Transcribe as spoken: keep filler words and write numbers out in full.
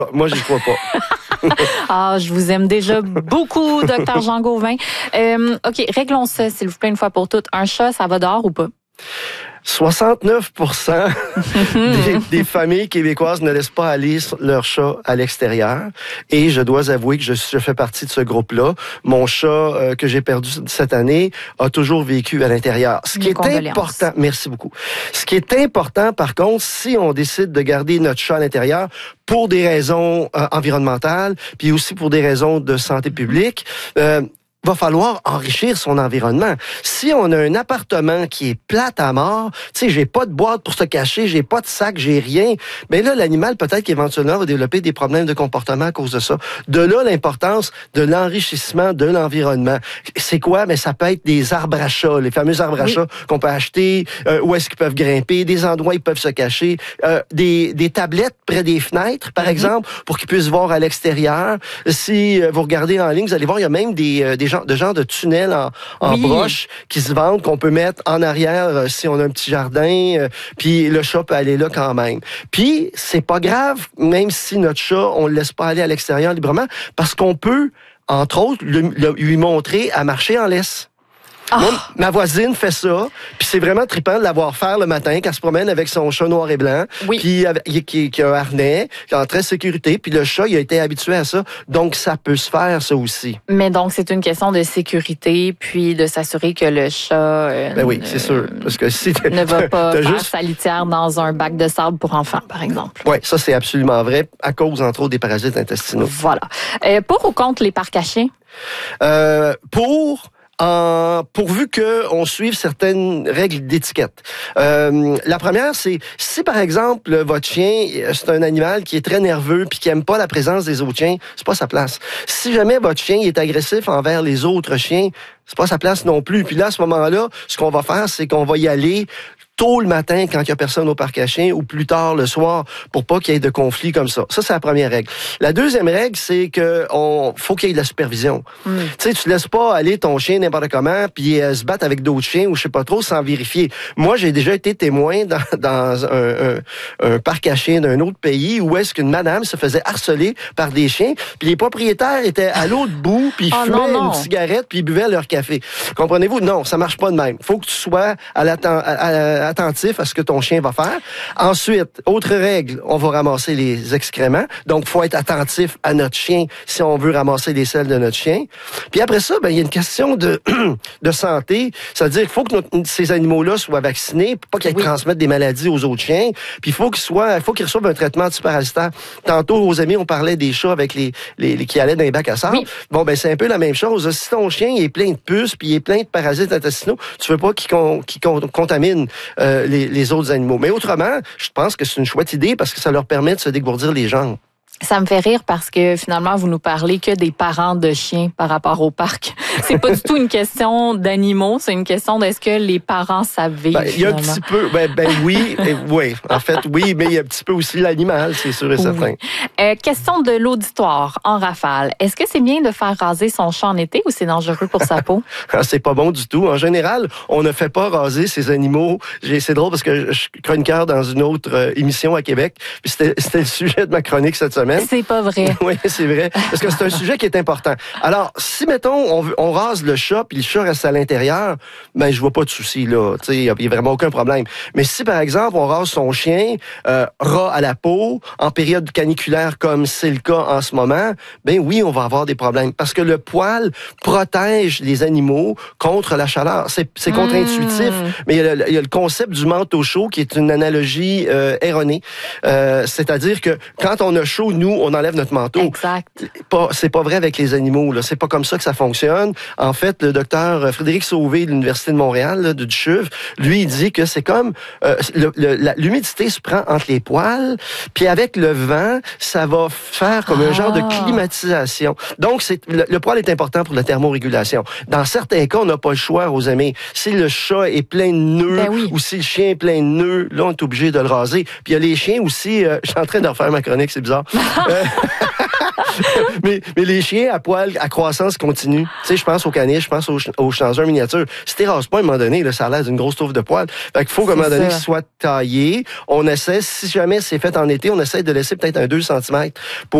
Moi, j'y crois pas. Ah, je vous aime déjà beaucoup, docteur Jean Gauvin. Euh, OK, réglons ça, s'il vous plaît, une fois pour toutes. Un chat, ça va dehors ou pas? soixante-neuf pour cent des, des familles québécoises ne laissent pas aller leur chat à l'extérieur. Et je dois avouer que je, je fais partie de ce groupe-là. Mon chat euh, que j'ai perdu cette année a toujours vécu à l'intérieur. Ce qui est important, merci beaucoup. Ce qui est important, par contre, si on décide de garder notre chat à l'intérieur pour des raisons euh, environnementales, puis aussi pour des raisons de santé publique, euh, va falloir enrichir son environnement. Si on a un appartement qui est plate à mort, tu sais, j'ai pas de boîte pour se cacher, j'ai pas de sac, j'ai rien, ben là, l'animal, peut-être qu'éventuellement, va développer des problèmes de comportement à cause de ça. De là, l'importance de l'enrichissement de l'environnement. C'est quoi? Ben, ça peut être des arbres à chat, les fameux arbres à chat oui. qu'on peut acheter, euh, où est-ce qu'ils peuvent grimper, des endroits où ils peuvent se cacher, euh, des, des tablettes près des fenêtres, par mm-hmm. exemple, pour qu'ils puissent voir à l'extérieur. Si euh, vous regardez en ligne, vous allez voir, il y a même des, euh, des de genre de tunnels en, en oui. broche qui se vendent, qu'on peut mettre en arrière euh, si on a un petit jardin, euh, puis le chat peut aller là quand même. Puis, c'est pas grave, même si notre chat, on le laisse pas aller à l'extérieur librement, parce qu'on peut, entre autres, le, le, lui montrer à marcher en laisse. Oh. Moi, ma voisine fait ça, puis c'est vraiment trippant de la voir faire le matin quand elle se promène avec son chat noir et blanc, oui. puis qui, qui, qui a un harnais, qui est en très sécurité, puis le chat, il a été habitué à ça, donc ça peut se faire, ça aussi. Mais donc, c'est une question de sécurité, puis de s'assurer que le chat euh, ben oui, c'est sûr, parce que si ne va pas faire juste... sa litière dans un bac de sable pour enfants, par exemple. Oui, ça c'est absolument vrai, à cause, entre autres, des parasites intestinaux. Voilà. Euh, pour ou contre les parcs à chiens? Euh, pour... En, pourvu qu'on suive certaines règles d'étiquette. Euh, la première, c'est si par exemple votre chien, c'est un animal qui est très nerveux puis qui aime pas la présence des autres chiens, c'est pas sa place. Si jamais votre chien est agressif envers les autres chiens, c'est pas sa place non plus. Puis là, à ce moment-là, ce qu'on va faire, c'est qu'on va y aller tôt le matin quand il y a personne au parc à chiens ou plus tard le soir pour pas qu'il y ait de conflits comme ça. Ça, c'est la première règle. La deuxième règle, c'est que on faut qu'il y ait de la supervision. Mm. Tu sais, tu laisses pas aller ton chien n'importe comment puis euh, se battre avec d'autres chiens ou je sais pas trop sans vérifier. Moi, j'ai déjà été témoin dans, dans un, un, un parc à chiens d'un autre pays où est-ce qu'une madame se faisait harceler par des chiens puis les propriétaires étaient à l'autre bout puis ils oh, fumaient non, non. une cigarette puis ils buvaient leur café. Comprenez-vous? Non, ça marche pas de même. Faut que tu sois à l'attente attentif à ce que ton chien va faire. Ensuite, autre règle, on va ramasser les excréments. Donc, faut être attentif à notre chien si on veut ramasser les selles de notre chien. Puis après ça, ben il y a une question de de santé. C'est-à-dire qu'il faut que notre, ces animaux-là soient vaccinés pour pas qu'ils oui. transmettent des maladies aux autres chiens. Puis il faut qu'ils soient, il faut qu'ils reçoivent un traitement antiparasitaire. Tantôt, aux amis, on parlait des chats avec les, les, les qui allaient dans les bacs à sable. Oui. Bon, ben c'est un peu la même chose. Si ton chien est plein de puces puis il est plein de parasites intestinaux, tu veux pas qu'il, con, qu'il con, contamine Euh, les, les autres animaux. Mais autrement, je pense que c'est une chouette idée parce que ça leur permet de se dégourdir les jambes. Ça me fait rire parce que finalement, vous nous parlez que des parents de chiens par rapport au parc. C'est pas du tout une question d'animaux, c'est une question d'est-ce que les parents savent vivre. Ben, il y a un petit peu, ben, ben oui, et, oui, en fait, oui, mais il y a un petit peu aussi l'animal, c'est sûr et oui. certain. Euh, question de l'auditoire en rafale. Est-ce que c'est bien de faire raser son chat en été ou c'est dangereux pour sa peau? C'est pas bon du tout. En général, on ne fait pas raser ces animaux. C'est drôle parce que je suis chroniqueur dans une autre euh, émission à Québec, puis c'était, c'était le sujet de ma chronique cette semaine. C'est pas vrai. Oui, c'est vrai. Parce que c'est un sujet qui est important. Alors, si, mettons, on, on rase le chat, puis le chat reste à l'intérieur, ben, je vois pas de souci, là. Tu sais, il n'y a vraiment aucun problème. Mais si, par exemple, on rase son chien, euh, ras à la peau, en période caniculaire, comme c'est le cas en ce moment, ben oui, on va avoir des problèmes. Parce que le poil protège les animaux contre la chaleur. C'est, c'est contre-intuitif, mmh. mais il y, a le, il y a le concept du manteau chaud qui est une analogie euh, erronée. Euh, c'est-à-dire que quand on a chaud, nous, on enlève notre manteau. Exact. Pas, c'est pas vrai avec les animaux, là. C'est pas comme ça que ça fonctionne. En fait, le docteur Frédéric Sauvé de l'Université de Montréal, là, de Ducheuve, lui, il dit que c'est comme euh, le, le, la, l'humidité se prend entre les poils, puis avec le vent, ça va faire comme ah. un genre de climatisation. Donc, c'est, le, le poil est important pour la thermorégulation. Dans certains cas, on n'a pas le choix, aux amis. Si le chat est plein de nœuds, ben oui. ou si le chien est plein de nœuds, là, on est obligé de le raser. Puis il y a les chiens aussi, euh, je suis en train de refaire ma chronique, c'est bizarre. euh, mais, mais les chiens à poil, à croissance continue. Tu sais, je pense aux caniches, je pense aux, aux schnauzers miniatures. Si t'es rase pas, à un moment donné, là, ça a l'air d'une grosse touffe de poils. Fait qu'il faut qu'à un moment donné, qu'il soit taillé. On essaie, si jamais c'est fait en été, on essaie de laisser peut-être un deux centimètres pour